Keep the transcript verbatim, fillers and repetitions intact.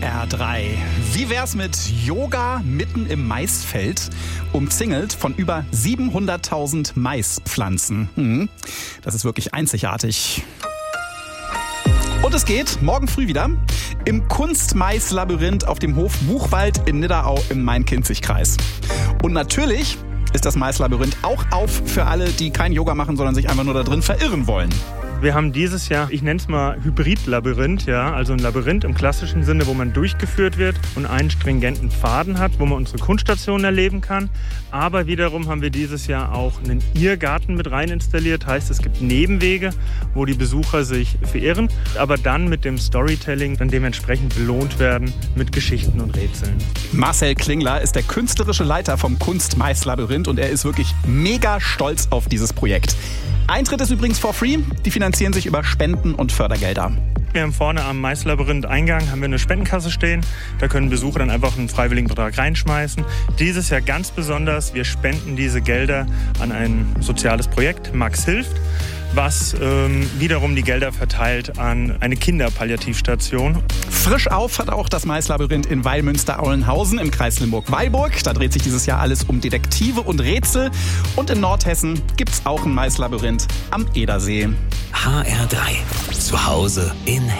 R drei. Wie wär's mit Yoga mitten im Maisfeld, umzingelt von über siebenhunderttausend Maispflanzen? Hm, das ist wirklich einzigartig. Und es geht morgen früh wieder im Kunstmaislabyrinth auf dem Hof Buchwald in Nidderau im Main-Kinzig-Kreis. Und natürlich ist das Maislabyrinth auch auf für alle, die kein Yoga machen, sondern sich einfach nur da drin verirren wollen. Wir haben dieses Jahr, ich nenne es mal Hybrid-Labyrinth, ja, also ein Labyrinth im klassischen Sinne, wo man durchgeführt wird und einen stringenten Faden hat, wo man unsere Kunststationen erleben kann. Aber wiederum haben wir dieses Jahr auch einen Irrgarten mit rein installiert. Heißt, es gibt Nebenwege, wo die Besucher sich verirren, aber dann mit dem Storytelling dann dementsprechend belohnt werden mit Geschichten und Rätseln. Marcel Klingler ist der künstlerische Leiter vom Kunstmaislabyrinth und er ist wirklich mega stolz auf dieses Projekt. Eintritt ist übrigens for free. Die finanzieren sich über Spenden und Fördergelder. Wir haben vorne am Maislabyrinth-Eingang haben wir eine Spendenkasse stehen. Da können Besucher dann einfach einen freiwilligen Betrag reinschmeißen. Dieses Jahr ganz besonders, wir spenden diese Gelder an ein soziales Projekt, Max hilft, was ähm, wiederum die Gelder verteilt an eine Kinderpalliativstation. Frisch auf hat auch das Maislabyrinth in Weilmünster-Aulenhausen im Kreis Limburg-Weilburg. Da dreht sich dieses Jahr alles um Detektive und Rätsel. Und in Nordhessen gibt's auch ein Maislabyrinth am Edersee. H R drei. Zu Hause in Hessen.